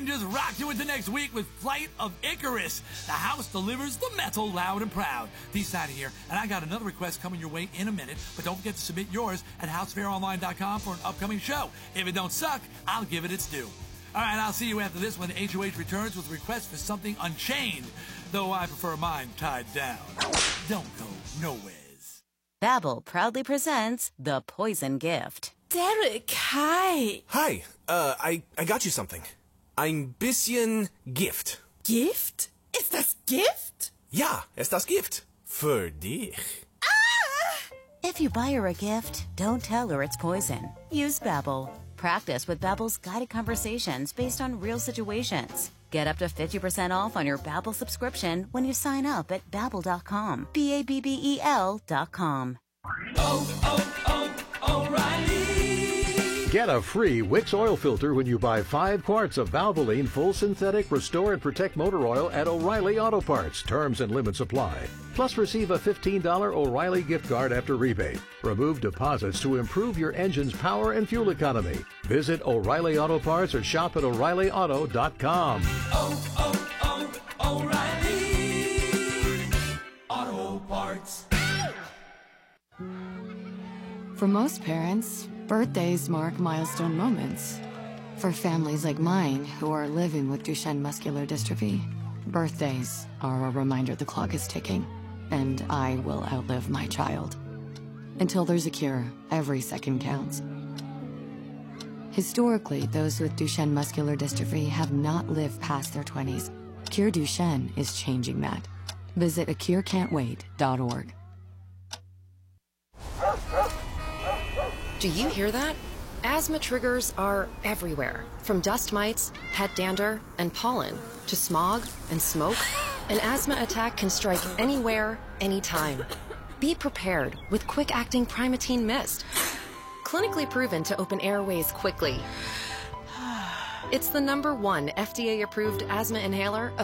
can just rock you into next week with Flight of Icarus. The house delivers the metal loud and proud. D-Side here, and I got another request coming your way in a minute, but don't forget to submit yours at housefaironline.com for an upcoming show. If it don't suck, I'll give it its due. All right, I'll see you after this when the HOH returns with a request for something unchained, though I prefer mine tied down. Don't go nowheres. Babbel proudly presents The Poison Gift. Derek, hi. Hi, I got you something. Ein bisschen Gift. Gift? Ist das Gift? Ja, ist das Gift. Für dich. If you buy her a gift, don't tell her it's poison. Use Babbel. Practice with Babbel's guided conversations based on real situations. Get up to 50% off on your Babbel subscription when you sign up at Babbel.com. Babbel.com. O'Reilly! Get a free Wix oil filter when you buy 5 quarts of Valvoline Full Synthetic Restore and Protect Motor Oil at O'Reilly Auto Parts. Terms and limits apply. Plus, receive a $15 O'Reilly gift card after rebate. Remove deposits to improve your engine's power and fuel economy. Visit O'Reilly Auto Parts or shop at O'ReillyAuto.com. O'Reilly Auto Parts. For most parents, birthdays mark milestone moments. For families like mine who are living with Duchenne muscular dystrophy, birthdays are a reminder the clock is ticking, and I will outlive my child. Until there's a cure, every second counts. Historically, those with Duchenne muscular dystrophy have not lived past their 20s. Cure Duchenne is changing that. Visit acurecan'twait.org. Do you hear that? Asthma triggers are everywhere, from dust mites, pet dander, and pollen, to smog and smoke. An asthma attack can strike anywhere, anytime. Be prepared with quick-acting Primatene Mist. Clinically proven to open airways quickly. It's the #1 FDA-approved asthma inhaler